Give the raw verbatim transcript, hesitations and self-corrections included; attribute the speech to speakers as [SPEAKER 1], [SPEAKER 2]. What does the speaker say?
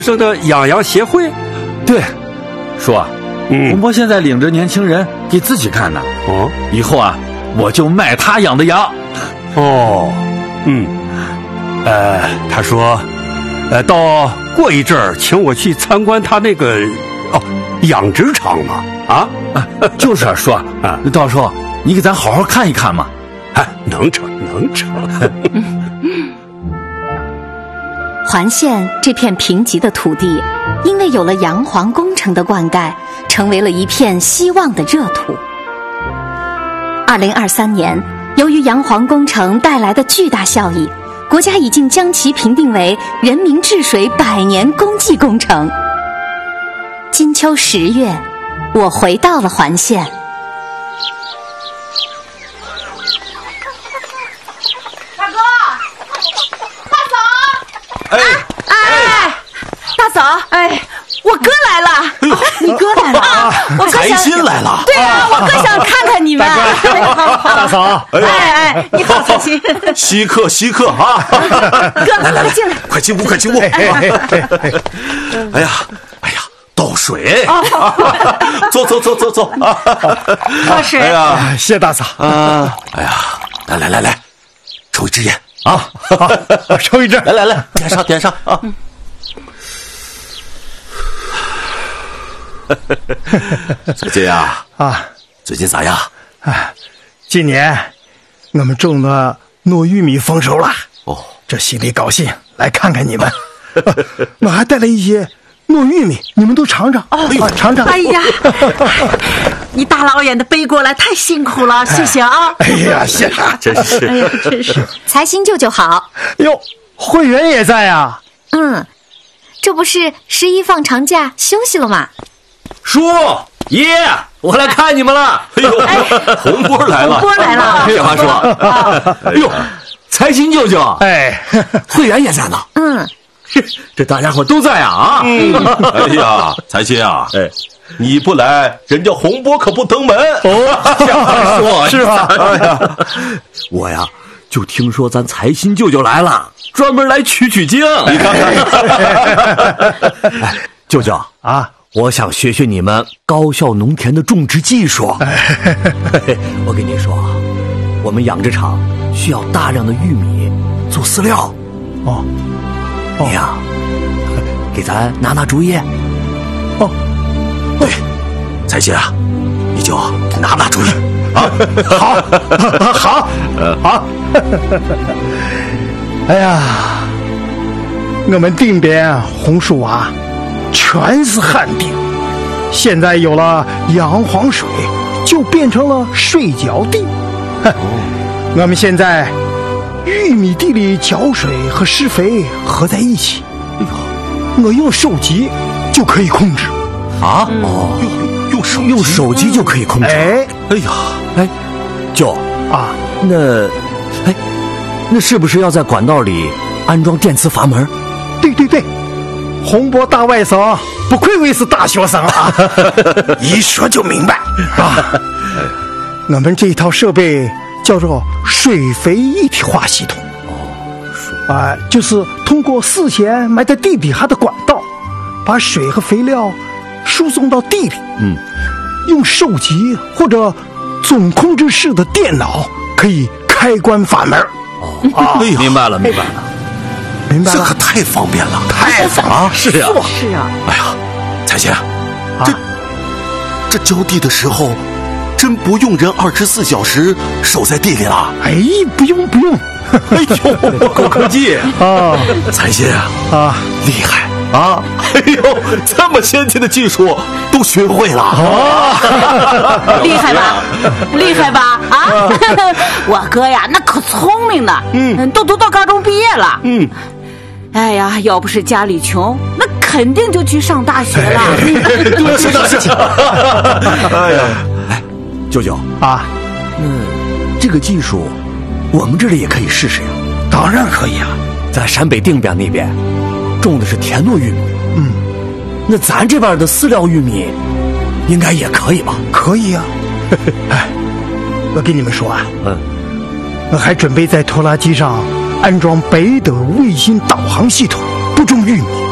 [SPEAKER 1] 生的养羊协会。
[SPEAKER 2] 对，叔啊，
[SPEAKER 1] 嗯，
[SPEAKER 2] 洪波现在领着年轻人给自己看呢。
[SPEAKER 1] 哦，
[SPEAKER 2] 以后啊，我就卖他养的羊。
[SPEAKER 1] 哦，嗯，呃，他说，呃，到过一阵儿请我去参观他那个哦养殖场嘛。啊，
[SPEAKER 2] 啊就是啊，叔啊，
[SPEAKER 1] 啊，
[SPEAKER 2] 到时候你给咱好好看一看嘛。
[SPEAKER 1] 哎，能成，能成。
[SPEAKER 3] 环县这片贫瘠的土地，因为有了洋黄工程的灌溉，成为了一片希望的热土。二零二三年，由于洋黄工程带来的巨大效益，国家已经将其评定为人民治水百年功绩工程。金秋十月，我回到了环县。
[SPEAKER 4] 大哥，大嫂，
[SPEAKER 1] 哎
[SPEAKER 4] 哎哎，大嫂，哎，我哥来了。
[SPEAKER 1] 哎呦，
[SPEAKER 4] 你哥来了啊！我哥
[SPEAKER 1] 财
[SPEAKER 4] 想，
[SPEAKER 1] 新来了。
[SPEAKER 4] 对啊，我哥想看看你们。
[SPEAKER 2] 大嫂，
[SPEAKER 4] 哎哎，你好，财新。
[SPEAKER 1] 稀客稀客啊！
[SPEAKER 4] 哥，来来来，进来，
[SPEAKER 1] 快进屋，快进屋。哎呀，哎呀。倒水，坐坐坐坐坐啊！
[SPEAKER 4] 倒水。
[SPEAKER 1] 哎呀，
[SPEAKER 2] 谢大嫂
[SPEAKER 1] 啊！哎呀，来来来来，抽一支烟啊！
[SPEAKER 2] 抽一支，
[SPEAKER 1] 来来来，点上点上啊！最近啊
[SPEAKER 5] 啊，
[SPEAKER 1] 最近咋样？
[SPEAKER 5] 哎，今年我们种的糯玉米丰收了，
[SPEAKER 1] 哦，
[SPEAKER 5] 这心里高兴，来看看你们。我还带了一些糯玉米，你们都尝尝。
[SPEAKER 4] 哦，
[SPEAKER 5] 啊、尝尝。
[SPEAKER 4] 哎呀，你大老远的背过来，太辛苦了，谢谢啊！
[SPEAKER 5] 哎呀，谢谢，
[SPEAKER 1] 真是。
[SPEAKER 4] 哎呀，真是。
[SPEAKER 3] 财新舅舅好。
[SPEAKER 5] 哟，会员也在啊。
[SPEAKER 3] 嗯，这不是十一放长假休息了吗？
[SPEAKER 6] 叔爷，我来看你们了。
[SPEAKER 1] 哎呦，洪波来了，
[SPEAKER 4] 洪波来了。
[SPEAKER 6] 这话说，哎呦，财新舅舅，
[SPEAKER 5] 哎，
[SPEAKER 6] 会员也在呢。
[SPEAKER 3] 嗯。
[SPEAKER 6] 这大家伙都在啊啊！
[SPEAKER 1] 嗯、哎呀，财新啊，哎，你不来，人家洪波可不登门。
[SPEAKER 6] 哦，
[SPEAKER 1] 说
[SPEAKER 6] 是吧？
[SPEAKER 1] 哎呀，
[SPEAKER 6] 我呀就听说咱财新舅舅来了，专门来取取经。
[SPEAKER 1] 你看
[SPEAKER 6] 看，哎，舅舅
[SPEAKER 5] 啊，
[SPEAKER 6] 我想学学你们高效农田的种植技术。我跟你说啊，我们养殖场需要大量的玉米做饲料。
[SPEAKER 5] 哦。
[SPEAKER 6] 你呀，给咱拿拿主意。
[SPEAKER 5] 哦，
[SPEAKER 1] 对，财新啊，你就拿拿主意啊。
[SPEAKER 5] 好，好，好。哎呀，我们定边红树娃全是旱地，现在有了洋黄水，就变成了水浇地。我们现在玉米地里浇水和施肥合在一起，哎呦，我用手机就可以控制
[SPEAKER 6] 啊！哦，
[SPEAKER 1] 用用手
[SPEAKER 6] 用手机就可以控制。
[SPEAKER 5] 哎，
[SPEAKER 1] 哎呀，
[SPEAKER 6] 哎，舅
[SPEAKER 5] 啊，
[SPEAKER 6] 那，哎，那是不是要在管道里安装电磁阀门？
[SPEAKER 5] 对对对，洪波大外甥不愧为是大学生啊，一说就明白啊。我们这一套设备叫做水肥一体化系统，哦，啊，就是通过事先埋在地底下的管道，把水和肥料输送到地里。
[SPEAKER 6] 嗯，
[SPEAKER 5] 用手机或者总控制室的电脑可以开关阀门。
[SPEAKER 6] 哦，啊，明白了，明白了，
[SPEAKER 5] 明白了。
[SPEAKER 1] 这可太方便了，
[SPEAKER 5] 太方便了，
[SPEAKER 6] 是啊，
[SPEAKER 4] 是啊。
[SPEAKER 1] 哎呀，财新，
[SPEAKER 5] 啊，
[SPEAKER 1] 这这浇地的时候。真不用人二十四小时守在地里了？
[SPEAKER 5] 哎，不用不用。
[SPEAKER 1] 哎呦，高科技
[SPEAKER 5] 啊！
[SPEAKER 1] 财新啊，
[SPEAKER 5] 啊，
[SPEAKER 1] 厉害啊！哎呦，这么先进的技术都学会了
[SPEAKER 4] 啊！厉害吧？厉害吧？啊！我哥呀，那可聪明呢，嗯，都读到高中毕业了，嗯。哎呀，要不是家里穷，那肯定就去上大学了。
[SPEAKER 1] 对，是的，是的。哎呀，
[SPEAKER 6] 哎。舅舅
[SPEAKER 5] 啊，
[SPEAKER 6] 那这个技术，我们这里也可以试试呀。
[SPEAKER 5] 当然可以啊，
[SPEAKER 6] 在陕北定边那边种的是甜糯玉米，
[SPEAKER 5] 嗯，
[SPEAKER 6] 那咱这边的饲料玉米应该也可以吧？
[SPEAKER 5] 可以啊。哎，我跟你们说啊，
[SPEAKER 6] 嗯，
[SPEAKER 5] 我还准备在拖拉机上安装北斗卫星导航系统，不种玉米，